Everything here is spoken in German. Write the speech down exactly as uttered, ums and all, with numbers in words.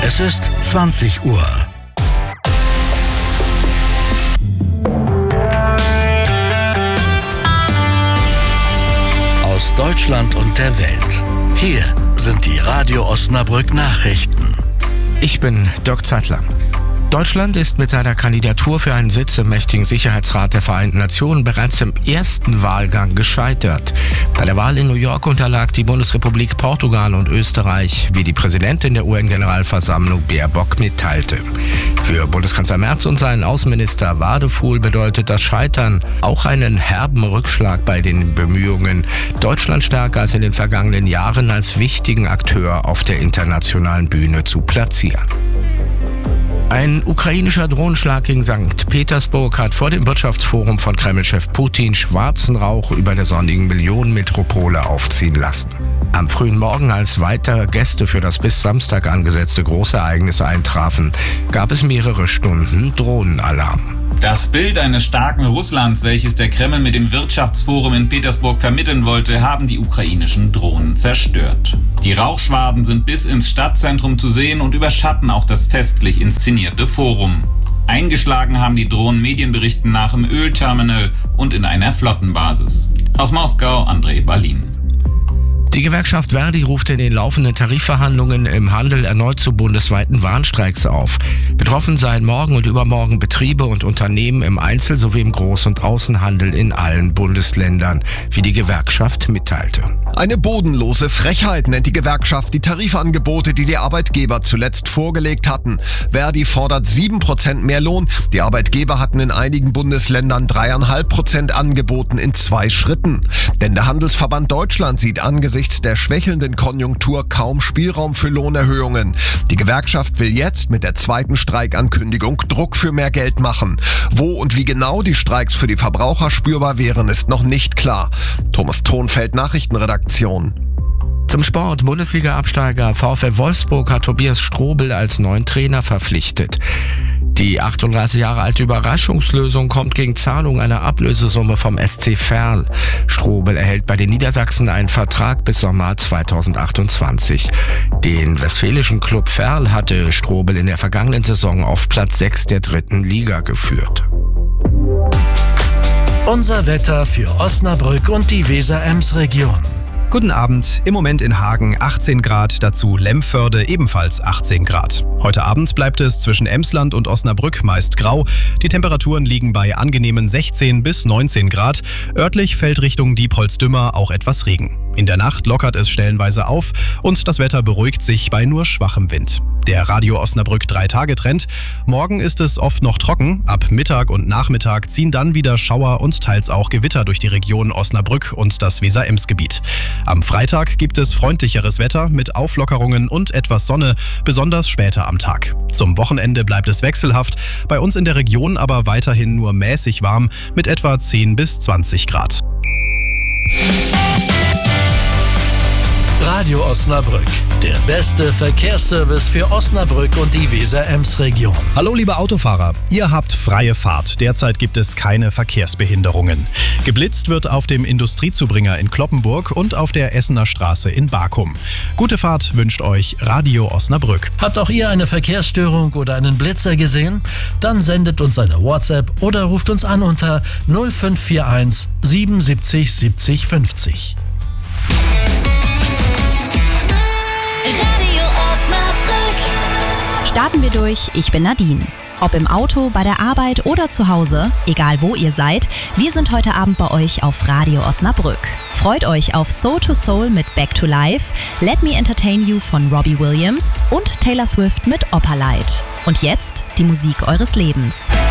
Es ist zwanzig Uhr. Aus Deutschland und der Welt. Hier sind die Radio Osnabrück Nachrichten. Ich bin Dirk Zeitler. Deutschland ist mit seiner Kandidatur für einen Sitz im mächtigen Sicherheitsrat der Vereinten Nationen bereits im ersten Wahlgang gescheitert. Bei der Wahl in New York unterlag die Bundesrepublik Portugal und Österreich, wie die Präsidentin der U N-Generalversammlung Baerbock mitteilte. Für Bundeskanzler Merz und seinen Außenminister Wadefuhl bedeutet das Scheitern auch einen herben Rückschlag bei den Bemühungen, Deutschland stärker als in den vergangenen Jahren als wichtigen Akteur auf der internationalen Bühne zu platzieren. Ein ukrainischer Drohnenschlag gegen Sankt Petersburg hat vor dem Wirtschaftsforum von Kreml-Chef Putin schwarzen Rauch über der sonnigen Millionenmetropole aufziehen lassen. Am frühen Morgen, als weitere Gäste für das bis Samstag angesetzte Großereignis eintrafen, gab es mehrere Stunden Drohnenalarm. Das Bild eines starken Russlands, welches der Kreml mit dem Wirtschaftsforum in Petersburg vermitteln wollte, haben die ukrainischen Drohnen zerstört. Die Rauchschwaden sind bis ins Stadtzentrum zu sehen und überschatten auch das festlich inszenierte Forum. Eingeschlagen haben die Drohnen Medienberichten nach im Ölterminal und in einer Flottenbasis. Aus Moskau, André Berlin. Die Gewerkschaft Verdi ruft in den laufenden Tarifverhandlungen im Handel erneut zu bundesweiten Warnstreiks auf. Betroffen seien morgen und übermorgen Betriebe und Unternehmen im Einzel- sowie im Groß- und Außenhandel in allen Bundesländern, wie die Gewerkschaft mitteilte. Eine bodenlose Frechheit nennt die Gewerkschaft die Tarifangebote, die die Arbeitgeber zuletzt vorgelegt hatten. Verdi fordert sieben Prozent mehr Lohn. Die Arbeitgeber hatten in einigen Bundesländern drei Komma fünf Prozent angeboten in zwei Schritten. Denn der Handelsverband Deutschland sieht angesichts der schwächelnden Konjunktur kaum Spielraum für Lohnerhöhungen. Die Gewerkschaft will jetzt mit der zweiten Streikankündigung Druck für mehr Geld machen. Wo und wie genau die Streiks für die Verbraucher spürbar wären, ist noch nicht klar. Thomas Thonfeld, Nachrichtenredaktion. Zum Sport. Bundesliga-Absteiger VfL Wolfsburg hat Tobias Strobel als neuen Trainer verpflichtet. Die achtunddreißig Jahre alte Überraschungslösung kommt gegen Zahlung einer Ablösesumme vom S C Verl. Strobel erhält bei den Niedersachsen einen Vertrag bis Sommer zweitausendachtundzwanzig. Den westfälischen Club Verl hatte Strobel in der vergangenen Saison auf Platz sechs der dritten Liga geführt. Unser Wetter für Osnabrück und die Weser-Ems-Region. Guten Abend, im Moment in Hagen achtzehn Grad, dazu Lemförde ebenfalls achtzehn Grad. Heute Abend bleibt es zwischen Emsland und Osnabrück meist grau. Die Temperaturen liegen bei angenehmen sechzehn bis neunzehn Grad. Örtlich fällt Richtung Diepholz-Dümmer auch etwas Regen. In der Nacht lockert es stellenweise auf und das Wetter beruhigt sich bei nur schwachem Wind. Der Radio Osnabrück drei Tage Trend. Morgen ist es oft noch trocken. Ab Mittag und Nachmittag ziehen dann wieder Schauer und teils auch Gewitter durch die Region Osnabrück und das Weser-Ems-Gebiet. Am Freitag gibt es freundlicheres Wetter mit Auflockerungen und etwas Sonne, besonders später am Tag. Zum Wochenende bleibt es wechselhaft, bei uns in der Region aber weiterhin nur mäßig warm mit etwa zehn bis zwanzig Grad. Radio Osnabrück, der beste Verkehrsservice für Osnabrück und die Weser-Ems-Region. Hallo liebe Autofahrer, ihr habt freie Fahrt. Derzeit gibt es keine Verkehrsbehinderungen. Geblitzt wird auf dem Industriezubringer in Cloppenburg und auf der Essener Straße in Bakum. Gute Fahrt wünscht euch Radio Osnabrück. Habt auch ihr eine Verkehrsstörung oder einen Blitzer gesehen? Dann sendet uns eine WhatsApp oder ruft uns an unter null fünf vier eins siebenundsiebzig siebzig fünfzig. Radio Osnabrück. Starten wir durch, ich bin Nadine. Ob im Auto, bei der Arbeit oder zu Hause, egal wo ihr seid, wir sind heute Abend bei euch auf Radio Osnabrück. Freut euch auf Soul to Soul mit Back to Life, Let Me Entertain You von Robbie Williams und Taylor Swift mit Opalite. Und jetzt die Musik eures Lebens.